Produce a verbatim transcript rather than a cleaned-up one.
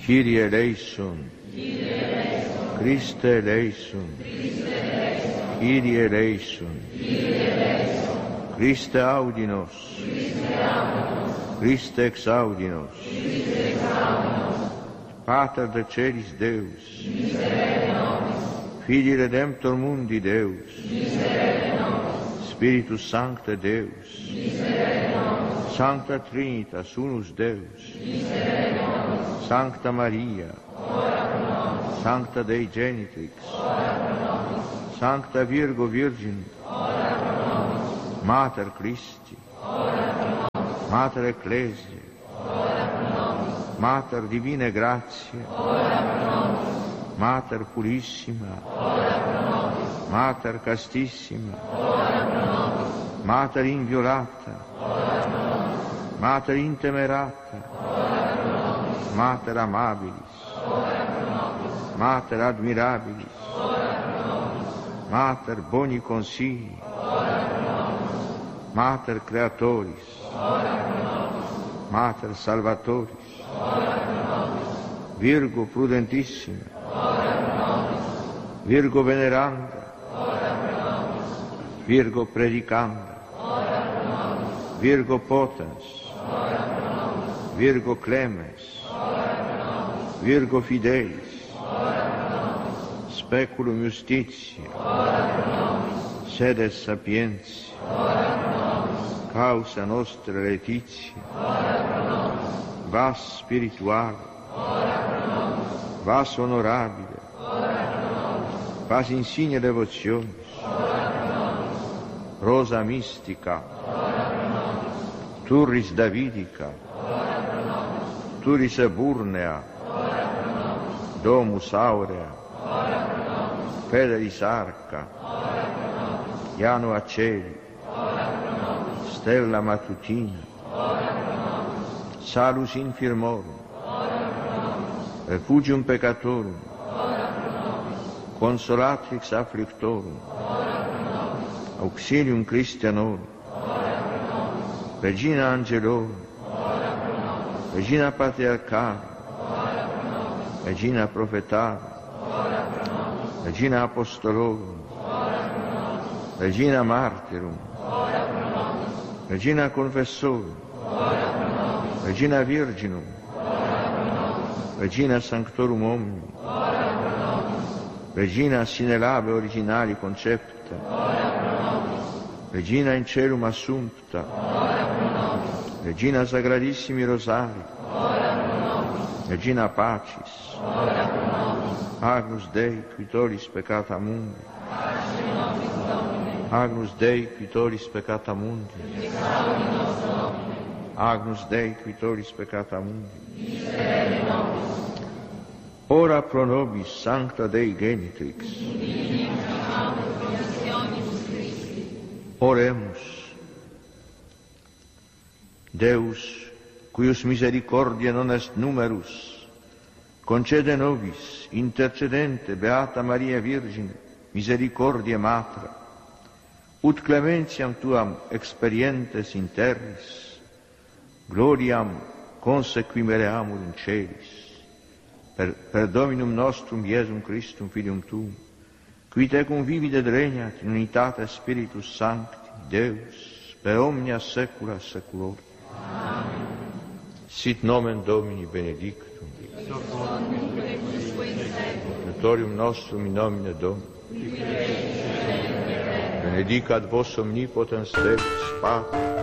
Kyrie eleison, Christe eleison, Kyrie eleison, Christe audi nos, Christe exaudi nos, Pater de celis Deus, Filii Redemptor mundi Deus, Spiritus Sancte Deus, Sancta Trinitas unus Deus, Sancta Maria, Sancta Dei Genitrix, Sancta Virgo Virgin, Mater Christi, Mater Ecclesiae, Mater Divine Grazie, Mater Purissima, Mater Castissima, Mater Inviolata, Mater Intemerata, Mater Amabilis, Mater Admirabilis, Mater Boni Consigli, Mater Creatoris, Mater Salvatoris, Virgo Prudentissima, Virgo Veneranda, Virgo Predicanda, Virgo Potens, Virgo Clemens, Virgo Fidelis, Speculum Justitiae, Sedes Sapientiae, Causa Nostra Laetitia, Vas Spirituale, Vas Honorabile, Vas Insigne Devotionis, Rosa Mystica, Turris Davidica, Turris Eburnea, Domus Aurea, Fedelis Arca, Iano Aceli, Stella Matutina, Salus Infirmorum, Refugium Peccatorum, Consolatrix Afflictorum, Auxilium Christianorum, Regina Angelorum, Regina Patriarchalum, Regina Prophetarum, Regina Apostolorum, Regina Martyrum, Regina Confessorum, Regina Virginum, Regina Sanctorum Omnium, Regina sine labe originali concepta, Regina in celum assumpta, Regina Sagradissimi Rosari, Regina Pacis, Agnus Dei quitoris peccata mundi, Agnus Dei quitoris peccata mundi, Agnus Dei quitoris peccata mundi, ora pro nobis Sancta Dei Genitrix, oremus. Deus, cuius misericordia non est numerus, concede nobis, intercedente Beata Maria Virgine, misericordia Matra, ut clementiam tuam experientes in terris, gloriam consequimereamur in celis, per, per Dominum nostrum Iesum Christum Filium Tuum, qui tecum vivit et regnat in unitate Spiritus Sancti, Deus, per omnia saecula saeculorum. Amen. Sit nomen Domini benedictum, Natorium nostrum in nomine Domini, benedicat vos omnipotens Deus, Pater,